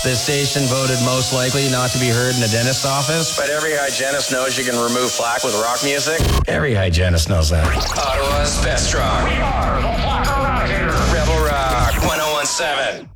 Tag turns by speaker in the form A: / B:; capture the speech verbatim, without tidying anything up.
A: This station voted most likely not to be heard in the dentist's office. But every hygienist knows you can remove plaque with rock music. Every hygienist knows that. Ottawa's best rock. We are the Rock Around here. Rebel Rock one oh one seven.